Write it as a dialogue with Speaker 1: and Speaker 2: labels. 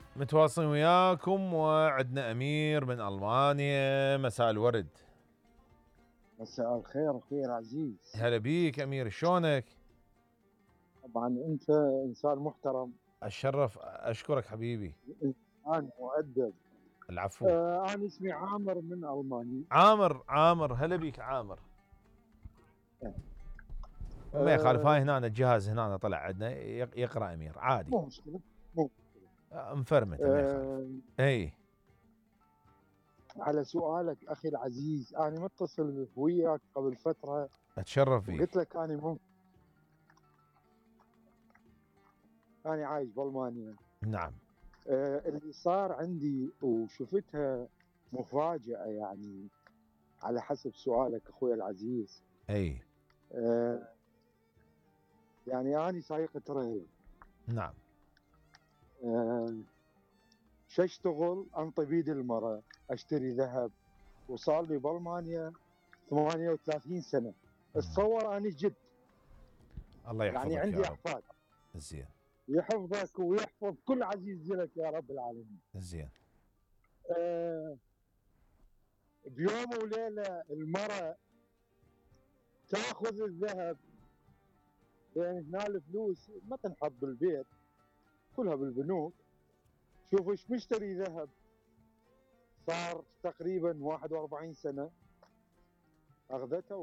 Speaker 1: متواصلين وياكم، وعندنا أمير من ألمانيا. مساء الورد.
Speaker 2: مساء الخير اخوي العزيز.
Speaker 1: هلا بيك أمير، شلونك؟
Speaker 2: طبعا انت انسان محترم،
Speaker 1: الشرف، أشكرك حبيبي.
Speaker 2: انسان مؤدب.
Speaker 1: العفو.
Speaker 2: انا اسمي عامر من المانيا.
Speaker 1: عامر هلا بيك عامر. ما يخالف، هاي
Speaker 2: آه،
Speaker 1: هنا الجهاز هنا طلع عندنا يقرأ أمير عادي.
Speaker 2: مو مشكله، مو
Speaker 1: مفرمته ما يخالف.
Speaker 2: آه،
Speaker 1: اي.
Speaker 2: على سؤالك اخي العزيز، انا متصل وياك قبل فتره
Speaker 1: اتشرف
Speaker 2: وقلت
Speaker 1: فيك.
Speaker 2: لك انا ممكن، انا عايش بالمانيا.
Speaker 1: نعم.
Speaker 2: اللي صار عندي وشفتها مفاجاه يعني، على حسب سؤالك اخوي العزيز.
Speaker 1: اي.
Speaker 2: آه، يعني انا سايق تريلا.
Speaker 1: نعم.
Speaker 2: آه، شو اشتغل؟ انطي بيد المرة، اشتري ذهب، وصار لي بالمانيا 38 سنة. اتصور اني جد،
Speaker 1: الله
Speaker 2: يعني
Speaker 1: يحفظك يا
Speaker 2: عندي
Speaker 1: رب.
Speaker 2: احفاد.
Speaker 1: زين.
Speaker 2: يحفظك ويحفظ كل عزيز لك يا رب العالمين.
Speaker 1: زين.
Speaker 2: أه، بيوم وليلة المرة تاخذ الذهب، لان هنا الفلوس ما تنحط بالبيت، كلها بالبنوك. شوف ايش مشتري ذهب، صار تقريبا 41 سنة اخذته